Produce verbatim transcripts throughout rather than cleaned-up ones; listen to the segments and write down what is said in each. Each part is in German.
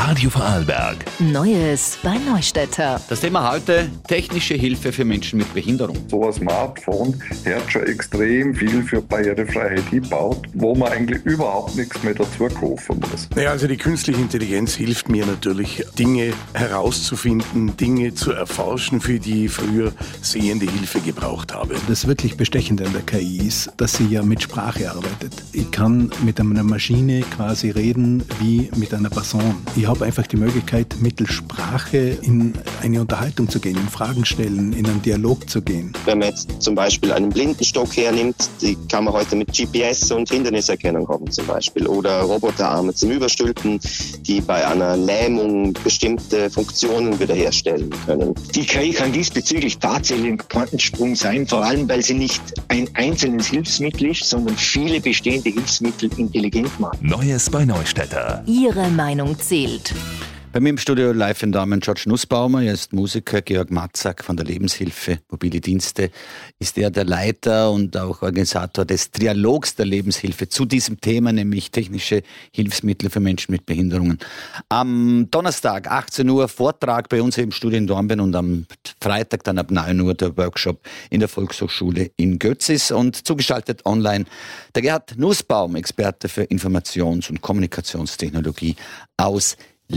Radio Vorarlberg. Neues bei Neustädter. Das Thema heute: technische Hilfe für Menschen mit Behinderung. So ein Smartphone hat schon extrem viel für Barrierefreiheit gebaut, wo man eigentlich überhaupt nichts mehr dazu kaufen muss. Naja, also die künstliche Intelligenz hilft mir natürlich, Dinge herauszufinden, Dinge zu erforschen, für die ich früher sehende Hilfe gebraucht habe. Das wirklich Bestechende an der K I ist, dass sie ja mit Sprache arbeitet. Ich kann mit einer Maschine quasi reden wie mit einer Person. Ich habe einfach die Möglichkeit, mittels Sprache in eine Unterhaltung zu gehen, in Fragen stellen, in einen Dialog zu gehen. Wenn man jetzt zum Beispiel einen Blindenstock hernimmt, die kann man heute mit G P S und Hinderniserkennung haben zum Beispiel. Oder Roboterarme zum Überstülpen, die bei einer Lähmung bestimmte Funktionen wiederherstellen können. Die K I kann diesbezüglich tatsächlich ein Quantensprung sein, vor allem weil sie nicht ein einzelnes Hilfsmittel ist, sondern viele bestehende Hilfsmittel intelligent macht. Neues bei Neustädter. Ihre Meinung zählt. Bei mir im Studio live in Damen George Nussbaumer. Er ist Musiker. Georg Matzak von der Lebenshilfe Mobile Dienste ist er der Leiter und auch Organisator des Trialogs der Lebenshilfe zu diesem Thema, nämlich technische Hilfsmittel für Menschen mit Behinderungen. Am Donnerstag achtzehn Uhr Vortrag bei uns im Studio in Dornbirn und am Freitag dann ab neun Uhr der Workshop in der Volkshochschule in Götzis und zugeschaltet online der Gerhard Nussbaum, Experte für Informations- und Kommunikationstechnologie aus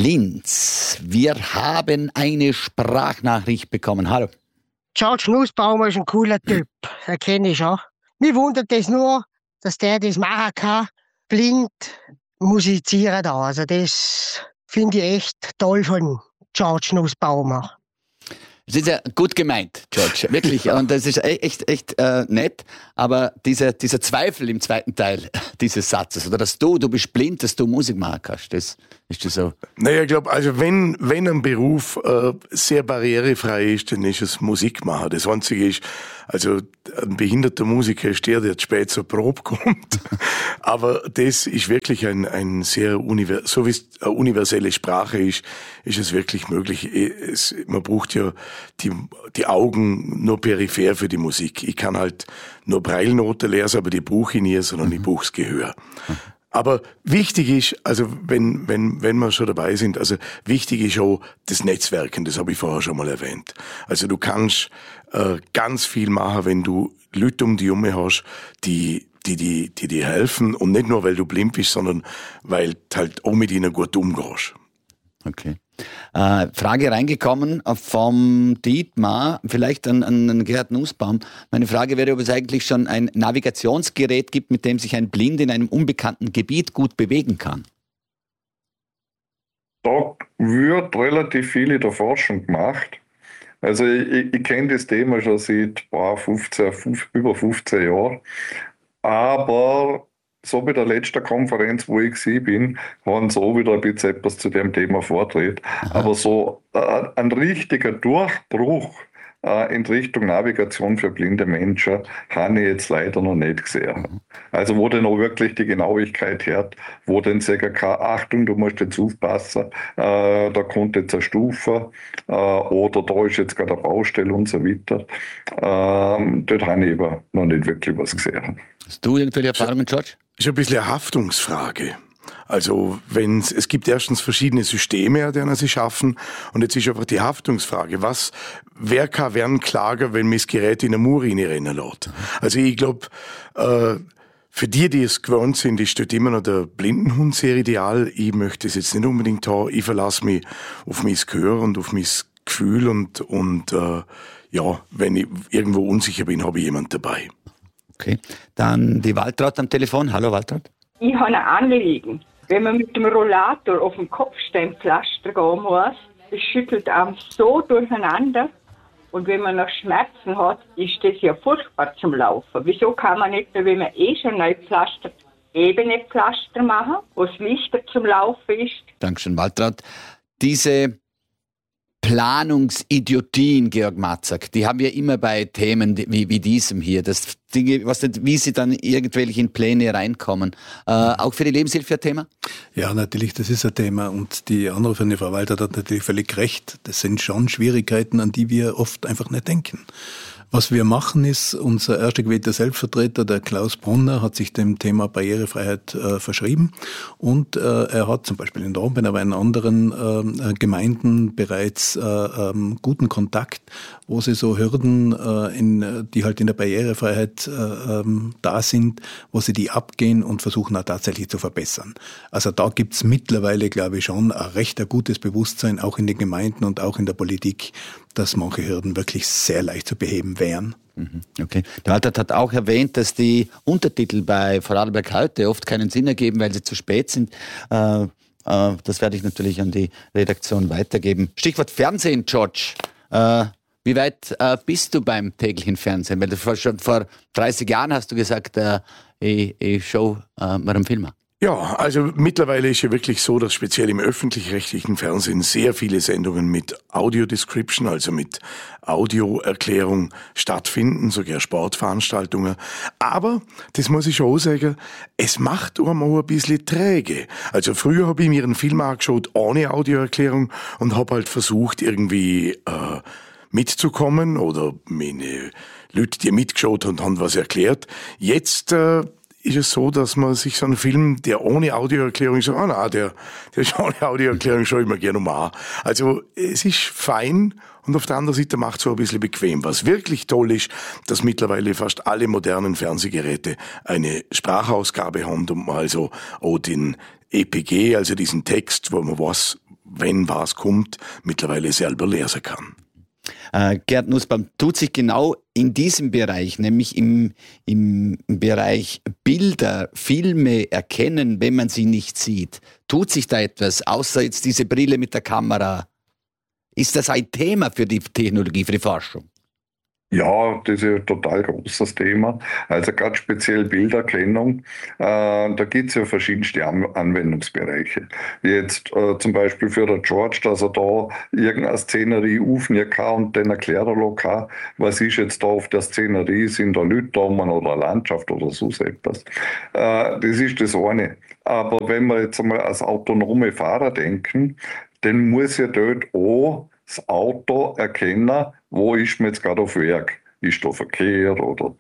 Linz. Wir haben eine Sprachnachricht bekommen. Hallo. George Nussbaumer ist ein cooler Typ, das kenne ich schon. Mich wundert es nur, dass der das machen kann, blind musizieren da. Also das finde ich echt toll von George Nussbaumer. Das ist ja gut gemeint, George, wirklich. Und das ist echt, echt äh, nett. Aber dieser, dieser Zweifel im zweiten Teil dieses Satzes, oder dass du, du bist blind, dass du Musik machen kannst, das ist das so. Naja, ich glaube, also wenn, wenn ein Beruf äh, sehr barrierefrei ist, dann ist es Musik machen. Das Einzige ist, also ein behinderter Musiker ist der, der spät zur Probe kommt. Aber das ist wirklich ein, ein sehr, univers- so wie es eine universelle Sprache ist, ist es wirklich möglich. Es, man braucht ja die, die Augen nur peripher für die Musik. Ich kann halt nur Breilnoten lesen, aber die brauche ich nie, sondern ich brauche das Gehör. Aber wichtig ist, also wenn, wenn, wenn wir schon dabei sind, also wichtig ist auch das Netzwerken, das habe ich vorher schon mal erwähnt. Also du kannst äh, ganz viel machen, wenn du Leute um dich herum hast, die die, die, die dir helfen, und nicht nur, weil du blind bist, sondern weil du halt auch mit ihnen gut umgehst. Okay. Äh, Frage reingekommen vom Dietmar, vielleicht an, an Gerhard Nussbaum. Meine Frage wäre, ob es eigentlich schon ein Navigationsgerät gibt, mit dem sich ein Blind in einem unbekannten Gebiet gut bewegen kann. Da wird relativ viel in der Forschung gemacht. Also ich, ich kenne das Thema schon seit boah, fünfzehn, fünf, über fünfzehn Jahren. Aber so bei der letzten Konferenz, wo ich gewesen bin, haben sie auch wieder ein bisschen etwas zu dem Thema vorgetragen. Aber so äh, ein richtiger Durchbruch äh, in Richtung Navigation für blinde Menschen habe ich jetzt leider noch nicht gesehen. Also wo dann auch wirklich die Genauigkeit hört, wo dann sagen kann, Achtung, du musst jetzt aufpassen, äh, da kommt jetzt eine Stufe äh, oder da ist jetzt gerade eine Baustelle und so weiter. Ähm, dort habe ich aber noch nicht wirklich was gesehen. Hast du irgendwelche Erfahrungen, George? Das ist ein bisschen eine Haftungsfrage. Also wenn's, es gibt erstens verschiedene Systeme, an denen sie schaffen, und jetzt ist einfach die Haftungsfrage. Was, wer kann wen klagen, wenn mir das Gerät in eine Mauer rennen lässt? Also ich glaube, äh, für die, die es gewohnt sind, ist dort immer noch der Blindenhund sehr ideal. Ich möchte es jetzt nicht unbedingt haben. Ich verlasse mich auf mein Gehör und auf mein Gefühl, und, und äh, ja, wenn ich irgendwo unsicher bin, habe ich jemanden dabei. Okay, dann die Waltraud am Telefon. Hallo Waltraud. Ich habe ein Anliegen. Wenn man mit dem Rollator auf dem Kopfsteinpflaster gehen muss, das schüttelt einem so durcheinander. Und wenn man noch Schmerzen hat, ist das ja furchtbar zum Laufen. Wieso kann man nicht, wenn man eh schon neu pflastert, ebene Pflaster machen, wo es leichter zum Laufen ist? Dankeschön, Waltraud. Diese Planungsidiotien, Georg Matzak, die haben wir immer bei Themen wie, wie diesem hier. Das Dinge, was nicht, wie sie dann irgendwelche in Pläne reinkommen. Äh, auch für die Lebenshilfe ein Thema? Ja, natürlich, das ist ein Thema. Und die Anruferin, Frau Walter, hat natürlich völlig recht. Das sind schon Schwierigkeiten, an die wir oft einfach nicht denken. Was wir machen ist, unser erster gewählter Selbstvertreter, der Klaus Brunner, hat sich dem Thema Barrierefreiheit äh, verschrieben und äh, er hat zum Beispiel in Dornbirn, aber in anderen äh, Gemeinden bereits äh, ähm, guten Kontakt, wo sie so Hürden, äh, in, die halt in der Barrierefreiheit äh, ähm, da sind, wo sie die abgehen und versuchen auch tatsächlich zu verbessern. Also da gibt's mittlerweile, glaube ich, schon ein recht ein gutes Bewusstsein, auch in den Gemeinden und auch in der Politik, dass manche Hürden wirklich sehr leicht zu beheben wären. Okay. Der Walter hat auch erwähnt, dass die Untertitel bei Vorarlberg heute oft keinen Sinn ergeben, weil sie zu spät sind. Äh, äh, das werde ich natürlich an die Redaktion weitergeben. Stichwort Fernsehen, George. Äh, wie weit äh, bist du beim täglichen Fernsehen? Weil du vor, schon vor dreißig Jahren hast du gesagt, äh, ich, ich show äh, mir einen Film an. Ja, also mittlerweile ist ja wirklich so, dass speziell im öffentlich-rechtlichen Fernsehen sehr viele Sendungen mit Audio-Description, also mit Audioerklärung stattfinden, sogar Sportveranstaltungen. Aber, das muss ich schon sagen, es macht einmal ein bisschen träge. Also früher habe ich mir einen Film angeschaut ohne Audioerklärung und habe halt versucht, irgendwie äh, mitzukommen oder meine Leute, die mitgeschaut haben, haben was erklärt. Jetzt äh, ist es so, dass man sich so einen Film, der ohne Audioerklärung sagt, ah nein, der, der ist ohne Audioerklärung, schaue ich mir gerne mal an. Also es ist fein und auf der anderen Seite macht es so ein bisschen bequem. Was wirklich toll ist, dass mittlerweile fast alle modernen Fernsehgeräte eine Sprachausgabe haben und man also auch den E P G, also diesen Text, wo man weiß, wenn was kommt, mittlerweile selber lesen kann. Äh, Gerd Nussbaum, tut sich genau in diesem Bereich, nämlich im, im Bereich Bilder, Filme erkennen, wenn man sie nicht sieht, tut sich da etwas, außer jetzt diese Brille mit der Kamera? Ist das ein Thema für die Technologie, für die Forschung? Ja, das ist ein total großes Thema. Also gerade speziell Bilderkennung, äh, da gibt es ja verschiedenste An- Anwendungsbereiche. Jetzt äh, zum Beispiel für den George, dass er da irgendeine Szenerie aufnehmen kann und dann erklären kann, was ist jetzt da auf der Szenerie, sind da Leute da oder eine Landschaft oder so etwas. Äh, das ist das eine. Aber wenn wir jetzt einmal als autonome Fahrer denken, dann muss ja dort auch das Auto erkennen, wo ist man jetzt gerade auf Werk. Ist da Verkehr oder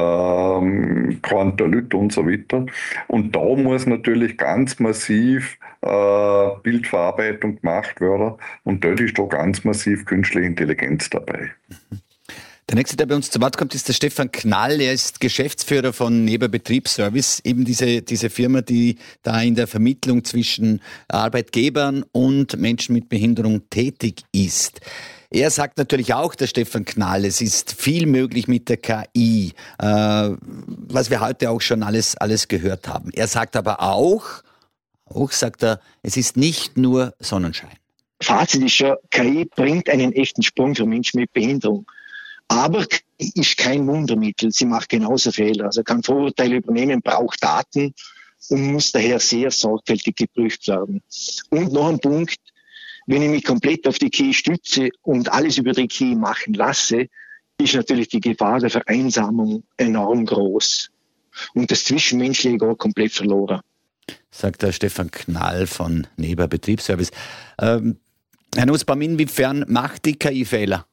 ähm, kein Leute und so weiter. Und da muss natürlich ganz massiv äh, Bildverarbeitung gemacht werden. Und dort ist da ganz massiv künstliche Intelligenz dabei. Der nächste, der bei uns zu Wort kommt, ist der Stefan Knall. Er ist Geschäftsführer von Neber Betriebsservice, eben diese, diese Firma, die da in der Vermittlung zwischen Arbeitgebern und Menschen mit Behinderung tätig ist. Er sagt natürlich auch, der Stefan Knall, es ist viel möglich mit der K I, äh, was wir heute auch schon alles, alles gehört haben. Er sagt aber auch, auch sagt er, es ist nicht nur Sonnenschein. Fazit ist ja, K I bringt einen echten Sprung für Menschen mit Behinderung. Aber K I ist kein Wundermittel. Sie macht genauso Fehler. Also kann Vorurteile übernehmen, braucht Daten und muss daher sehr sorgfältig geprüft werden. Und noch ein Punkt, wenn ich mich komplett auf die K I stütze und alles über die K I machen lasse, ist natürlich die Gefahr der Vereinsamung enorm groß. Und das Zwischenmenschliche geht komplett verloren. Sagt der Stefan Knall von Neber Betriebsservice. Ähm, Herr Nussbaum, inwiefern macht die K I Fehler?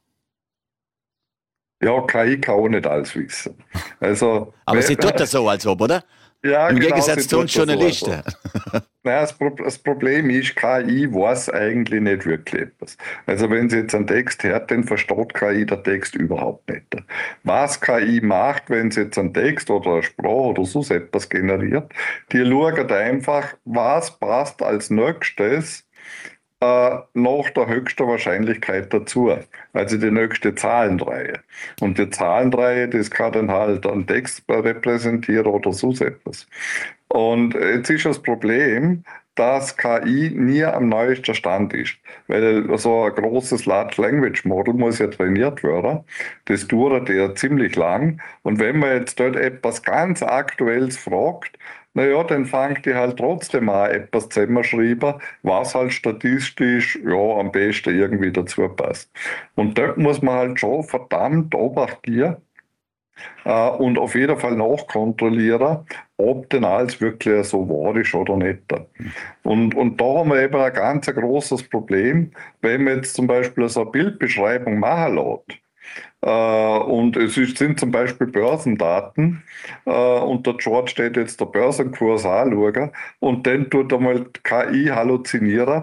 Ja, K I kann auch nicht alles wissen. Also, aber sie tut das so, als ob, oder? Ja, Im genau, Gegensatz zu uns Journalisten. So. Naja, das, Pro- das Problem ist, K I weiß eigentlich nicht wirklich etwas. Also wenn sie jetzt einen Text hört, dann versteht K I den Text überhaupt nicht. Was K I macht, wenn sie jetzt einen Text oder eine Sprache oder so etwas generiert, die schaut einfach, was passt als nächstes äh, nach der höchsten Wahrscheinlichkeit dazu. Also die nächste Zahlenreihe. Und die Zahlenreihe, das kann dann halt einen Text repräsentieren oder so etwas. Und jetzt ist das Problem, dass K I nie am neuesten Stand ist. Weil so ein großes Large Language Model muss ja trainiert werden. Das dauert ja ziemlich lang. Und wenn man jetzt dort etwas ganz Aktuelles fragt, naja, dann fängt die halt trotzdem an, etwas zusammenschreiben, was halt statistisch ja am besten irgendwie dazu passt. Und dort muss man halt schon verdammt Obacht geben äh, und auf jeden Fall nachkontrollieren, ob denn alles wirklich so wahr ist oder nicht. Und, und da haben wir eben ein ganz großes Problem, wenn man jetzt zum Beispiel so eine Bildbeschreibung machen lässt. Und es ist, sind zum Beispiel Börsendaten und der George steht jetzt der Börsenkurs anschauen und dann tut einmal die K I halluzinieren.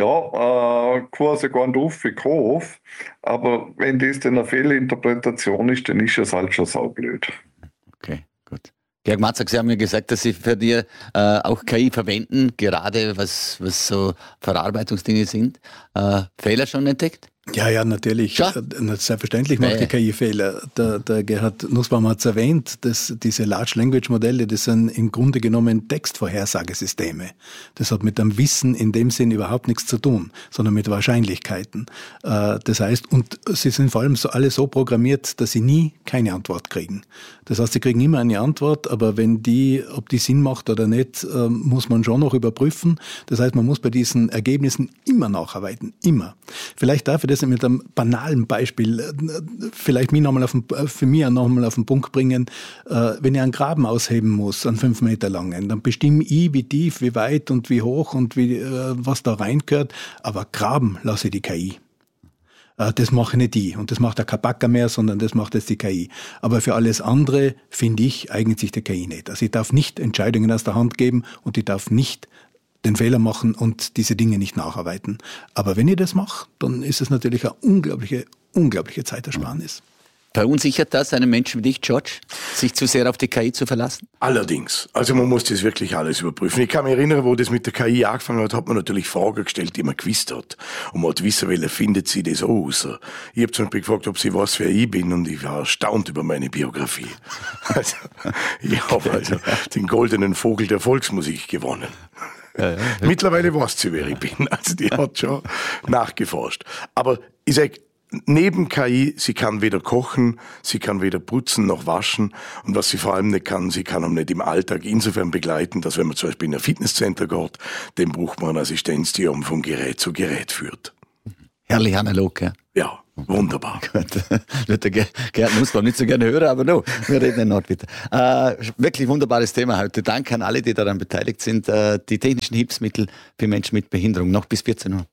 Ja, Kurse gehen auf wie Kauf, aber wenn das dann eine Fehlinterpretation ist, dann ist es halt schon saublöd. Okay, gut. Georg Matzak, Sie haben ja gesagt, dass Sie für die äh, auch K I verwenden, gerade was, was so Verarbeitungsdinge sind. Äh, Fehler schon entdeckt? Ja, ja, natürlich. Ja. Selbstverständlich macht die K I Fehler. Der, der Gerhard Nussbaum hat es erwähnt, dass diese Large Language Modelle, das sind im Grunde genommen Textvorhersagesysteme. Das hat mit dem Wissen in dem Sinn überhaupt nichts zu tun, sondern mit Wahrscheinlichkeiten. Das heißt, und sie sind vor allem so, alle so programmiert, dass sie nie keine Antwort kriegen. Das heißt, sie kriegen immer eine Antwort, aber wenn die, ob die Sinn macht oder nicht, muss man schon noch überprüfen. Das heißt, man muss bei diesen Ergebnissen immer nacharbeiten. Immer. Vielleicht darf ich das mit einem banalen Beispiel vielleicht mich noch mal auf den, für mich noch mal auf den Punkt bringen. Wenn ich einen Graben ausheben muss, einen fünf Meter langen, dann bestimme ich, wie tief, wie weit und wie hoch und wie, was da reingehört. Aber graben lasse ich die K I. Das mache nicht ich. Und das macht der Kabaka mehr, sondern das macht jetzt die K I. Aber für alles andere, finde ich, eignet sich die K I nicht. Also ich darf nicht Entscheidungen aus der Hand geben und ich darf nicht den Fehler machen und diese Dinge nicht nacharbeiten. Aber wenn ich das mache, dann ist es natürlich eine unglaubliche, unglaubliche Zeitersparnis. Verunsichert das einen Menschen wie dich, George, sich zu sehr auf die K I zu verlassen? Allerdings. Also man muss das wirklich alles überprüfen. Ich kann mich erinnern, wo das mit der K I angefangen hat, hat man natürlich Fragen gestellt, die man gewusst hat. Und man hat wissen wollen, findet sie das aus? Ich habe zum Beispiel gefragt, ob sie weiß, wer ich bin, und ich war erstaunt über meine Biografie. Also, ich habe also den goldenen Vogel der Volksmusik gewonnen. Ja, ja. Mittlerweile weiß sie, wer ich bin. Also die hat schon nachgeforscht. Aber ich sag, neben K I, sie kann weder kochen, sie kann weder putzen noch waschen. Und was sie vor allem nicht kann, sie kann auch nicht im Alltag insofern begleiten, dass wenn man zum Beispiel in ein Fitnesscenter geht, dann braucht man eine Assistenz, die um von Gerät zu Gerät führt. Herrlich analog, ja. Ja, wunderbar. Gut. Wird der Gerhard Nussbaum nicht so gerne hören, aber no, wir reden noch bitte. Äh, wirklich wunderbares Thema heute. Danke an alle, die daran beteiligt sind. Äh, die technischen Hilfsmittel für Menschen mit Behinderung. Noch bis vierzehn Uhr.